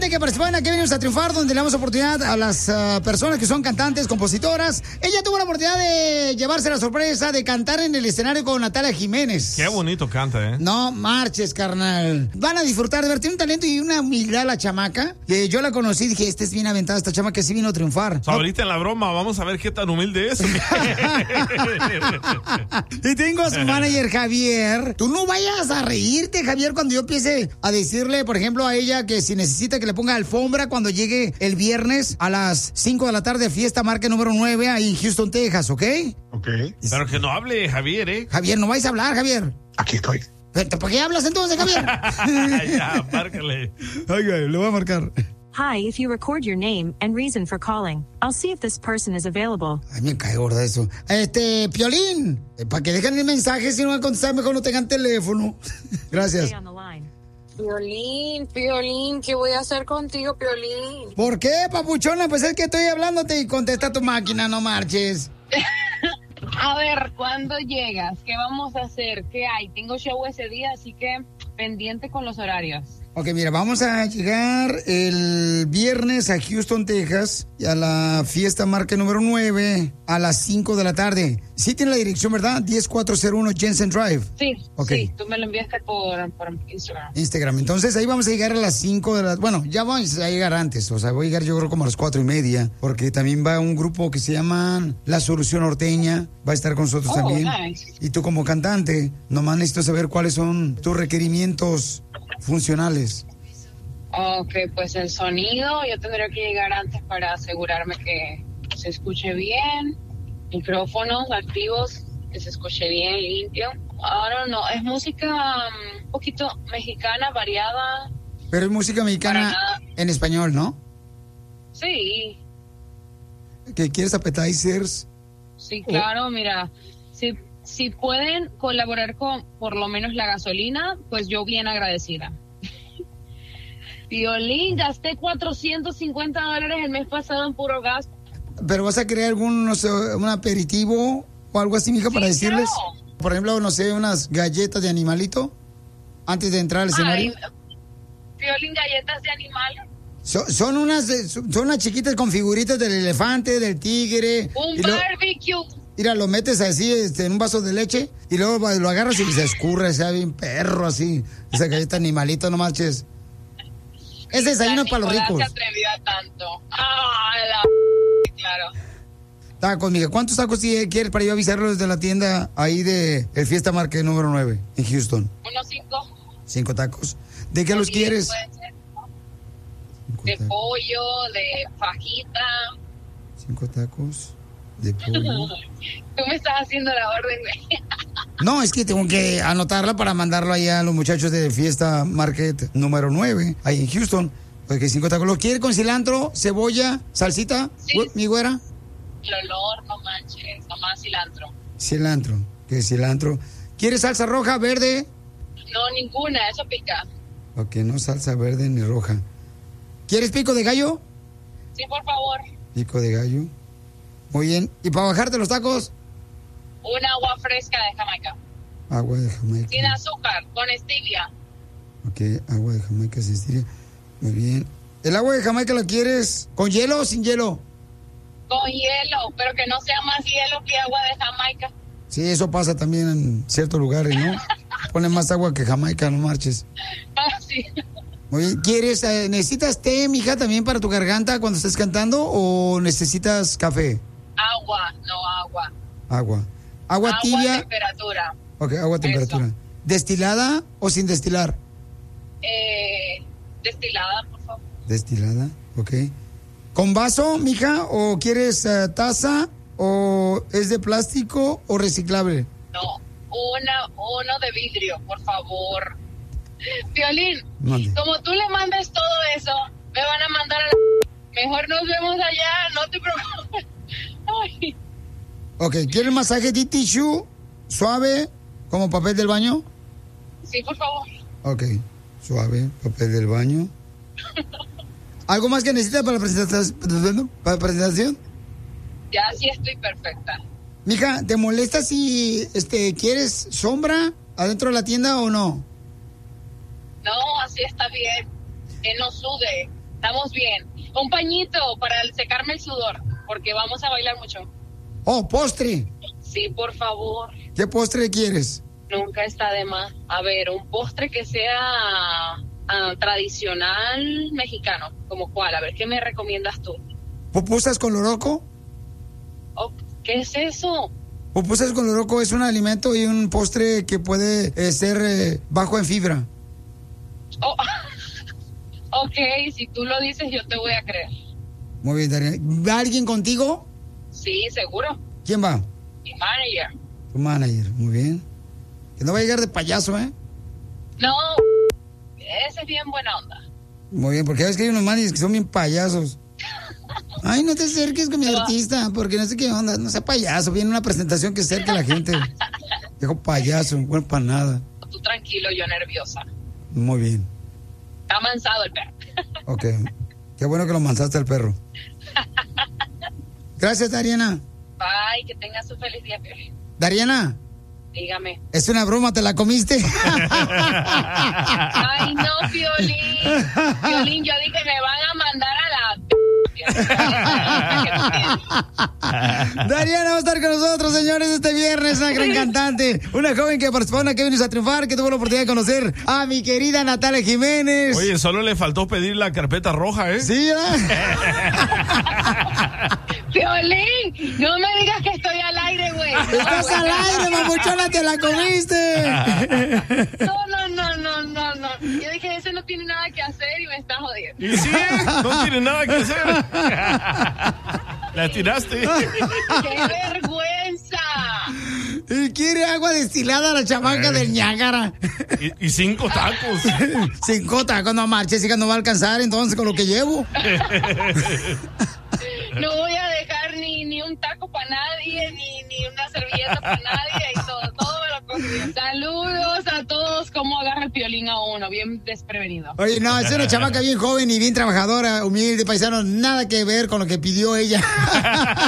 que participó en Aquí Venimos a Triunfar, donde le damos oportunidad a las personas que son cantantes, compositoras. Ella tuvo la oportunidad de llevarse la sorpresa de cantar en el escenario con Natalia Jiménez. Qué bonito canta, ¿eh? No marches, carnal. Van a disfrutar de ver, tiene un talento y una humildad la chamaca. Que yo la conocí y dije, esta es bien aventada, esta chamaca que sí vino a triunfar. So, ahorita en la broma vamos a ver qué tan humilde es. Y tengo a su manager, Javier. Tú no vayas a reírte, Javier, cuando yo empiece a decirle, por ejemplo, a ella que si necesita que le ponga alfombra cuando llegue el viernes a las 5 de la tarde, fiesta marca número 9, ahí en Houston, Texas, ¿ok? Ok. Pero que no hable Javier, ¿eh? Javier, no vais a hablar, Javier. Aquí estoy. ¿Pero por qué hablas entonces, Javier? Ya, márcale. Oiga, le voy a marcar. Hi, if you record your name and reason for calling, I'll see if this person is available. Ay, me cae gorda eso. Piolín, para que dejen el mensaje, si no van a contestar, mejor no tengan teléfono. Gracias. Stay on the line. Piolín, ¿qué voy a hacer contigo, Piolín? ¿Por qué, papuchona? Pues es que estoy hablándote y contesta tu máquina, no marches. A ver, ¿cuándo llegas? ¿Qué vamos a hacer? ¿Qué hay? Tengo show ese día, así que pendiente con los horarios. Ok, mira, vamos a llegar el viernes a Houston, Texas, y a la fiesta marca número 9 a las 5 de la tarde. Sí tiene la dirección, ¿verdad? 10401 Jensen Drive. Sí, Okay. sí, tú me lo enviaste por Instagram. Instagram. Entonces ahí vamos a llegar a las 5 de la... Bueno, ya vamos a llegar antes. O sea, voy a llegar yo creo como a las 4:30. Porque también va un grupo que se llama La Solución Norteña. Va a estar con nosotros también. Nice. Y tú como cantante, nomás necesito saber cuáles son tus requerimientos funcionales. Ok, pues el sonido, yo tendría que llegar antes para asegurarme que se escuche bien. Micrófonos activos, que se escuche bien, limpio. Ahora no, es música un poquito mexicana, variada. Pero es música mexicana en español, ¿no? Sí, ¿Que quieres appetizers? sí, claro, mira, si pueden colaborar con por lo menos la gasolina, pues yo bien agradecida. Piolín, gasté $450 el mes pasado en puro gas. ¿Pero vas a crear algún, no sé, un aperitivo o algo así, mija, para decirles? Claro. Por ejemplo, no sé, unas galletas de animalito antes de entrar al escenario. Piolín, galletas de animales. Son unas chiquitas con figuritas del elefante, del tigre. Un barbecue. Mira, lo metes así en un vaso de leche y luego lo agarras y se escurre, sea bien perro así. Esa galleta animalito, no manches. Ese desayuno es para los ricos. Se atrevió a tanto. Claro. Tacos, mija. ¿Cuántos tacos quieres para yo avisarlos desde la tienda ahí de el Fiesta Market número 9 en Houston? Unos 5. 5 tacos. ¿De qué los quieres? De pollo, de fajita. 5 tacos de pollo. Tú me estás haciendo la orden, güey. No, es que tengo que anotarla para mandarlo allá a los muchachos de Fiesta Market número 9, ahí en Houston. Porque 5 tacos. ¿Lo quiere con cilantro, cebolla, salsita, Sí. mi güera? El olor, no manches, nomás cilantro. Cilantro. ¿Qué cilantro? ¿Quiere salsa roja, verde? No, ninguna, eso pica. Ok, no salsa verde ni roja. ¿Quieres pico de gallo? Sí, por favor. Pico de gallo. Muy bien. ¿Y para bajarte los tacos? Un agua fresca de Jamaica. Agua de Jamaica. Sin azúcar, con stevia. Ok, agua de Jamaica se estira. Muy bien. ¿El agua de Jamaica la quieres con hielo o sin hielo? Con hielo, pero que no sea más hielo que agua de Jamaica. Sí, eso pasa también en ciertos lugares, ¿no? Ponen más agua que Jamaica, no marches. Ah, sí. Muy bien. ¿Quieres, necesitas té, mija, también para tu garganta cuando estés cantando o necesitas café? Agua, no agua. Agua. Agua tibia. Agua temperatura. Ok, agua a temperatura. Eso. ¿Destilada o sin destilar? Destilada, por favor. Destilada, ok. ¿Con vaso, mija? ¿O quieres taza? ¿O es de plástico o reciclable? No, uno de vidrio, por favor. Violín, Mande. como tú le mandas todo eso, me van a mandar a la... Mejor nos vemos allá, no te preocupes. Ay. Ok, ¿quieres masaje de tissue suave como papel del baño? Sí, por favor. Ok, suave, papel del baño. ¿Algo más que necesitas para la presentación? Ya sí estoy perfecta. Mija, ¿te molesta si quieres sombra adentro de la tienda o no? No, así está bien. Que no sude. Estamos bien. Un pañito para secarme el sudor, porque vamos a bailar mucho. Oh, postre. Sí, por favor. ¿Qué postre quieres? Nunca está de más. A ver, un postre que sea tradicional mexicano. ¿Como cuál? A ver, ¿qué me recomiendas tú? ¿Pupusas con loroco? Oh, ¿qué es eso? Pupusas con loroco es un alimento y un postre que puede ser bajo en fibra. Oh, ok, si tú lo dices, yo te voy a creer. Muy bien, Dariana. ¿Va alguien contigo? Sí, seguro. ¿Quién va? Mi manager. Tu manager, muy bien. Que no va a llegar de payaso, ¿eh? No, ese es bien buena onda. Muy bien, porque ya ves que hay unos managers que son bien payasos. Ay, no te acerques con mi artista, porque no sé qué onda. No sea payaso, viene una presentación que acerque a la gente. Dijo payaso, bueno para nada. Tú tranquilo, yo nerviosa. Muy bien. Está mansado el perro. Ok. Qué bueno que lo mansaste al perro. Gracias, Dariana. Bye, que tengas un feliz día, Piolín. Dariana. Dígame. Es una broma, ¿te la comiste? Ay, no, Piolín. Piolín, yo dije, me van a mandar a la... Dariana va a estar con nosotros, señores, este viernes. Una gran cantante, una joven que participó en Que Vienes a Triunfar, que tuvo la oportunidad de conocer a mi querida Natalia Jiménez. Oye, solo le faltó pedir la carpeta roja, ¿eh? Sí, ¿verdad? Piolín, no me digas que estoy al aire, güey. Estás al aire, mamuchona, te la comiste. No. Yo dije, ese no tiene nada que hacer y me está jodiendo. Y sí, no tiene nada que hacer. La tiraste. ¡Qué vergüenza! Y quiere agua destilada a la chamaca del Niágara. Y 5 tacos. 5 tacos, no marches, hija, no va a alcanzar entonces con lo que llevo. No voy a dejar ni un taco para nadie, ni una servilleta para nadie, y todo me lo cogí. Saludos a todos, cómo agarra el Piolín a uno, bien desprevenido. Oye, no, es una chamaca bien joven y bien trabajadora, humilde, paisano, nada que ver con lo que pidió ella.